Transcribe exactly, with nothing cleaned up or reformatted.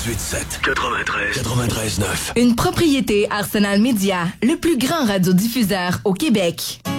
quatre-vingt-dix-huit sept. quatre-vingt-treize. quatre-vingt-treize neuf. Une propriété Arsenal Média, le plus grand radiodiffuseur au Québec.